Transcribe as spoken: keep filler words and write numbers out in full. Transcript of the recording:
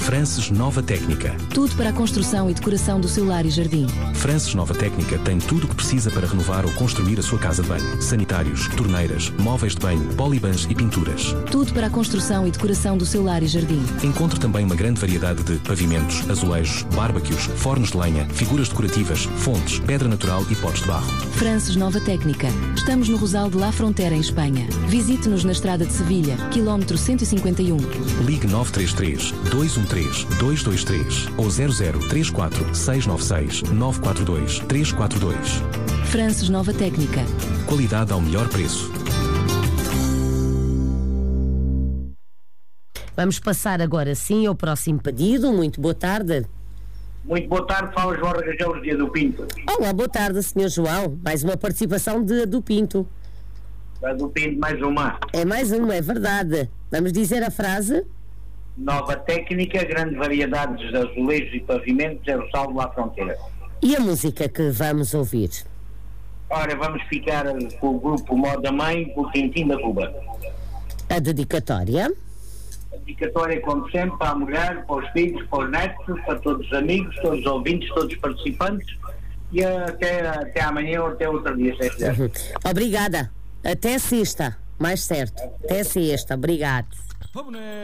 Frances Nova Técnica. Tudo para a construção e decoração do seu lar e jardim. Frances Nova Técnica tem tudo o que precisa para renovar ou construir a sua casa de banho. Sanitários, torneiras, móveis de banho, polibans e pinturas. Tudo para a construção e decoração do seu lar e jardim. Encontre também uma grande variedade de pavimentos, azulejos, bárbaquios, fornos de lenha, figuras decorativas, fontes, pedra natural e potes de barro. Frances Nova Técnica. Estamos no Rosal de La Frontera, em Espanha. Visite-nos na Estrada de Sevilha, quilómetro cento e cinquenta e um. Ligue nove três três, dois um três, dois dois três ou zero zero três quatro, seis nove seis, nove quatro dois, três quatro dois. Frances Nova Técnica. Qualidade ao melhor preço. Vamos passar agora sim ao próximo pedido. Muito boa tarde. Muito boa tarde, fala João Ragajão, dia do Pinto. Olá, boa tarde, senhor João. Mais uma participação de, do Pinto. Da do Pinto, mais uma. É mais uma, é verdade. Vamos dizer a frase? Nova técnica, grande variedade de azulejos e pavimentos, é o Rosal de La Frontera. E a música que vamos ouvir? Ora, vamos ficar com o grupo Moda Mãe, com o Tintim da Cuba. A dedicatória? A dedicatória, como sempre, para a mulher, para os filhos, para os netos, para todos os amigos, todos os ouvintes, todos os participantes, e até, até amanhã ou até outro dia, se quiser. Uhum. Obrigada. Até sexta, mais certo. Até sexta, obrigado.